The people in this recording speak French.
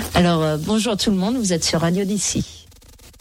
Alors, bonjour tout le monde, vous êtes sur Radio d'ici.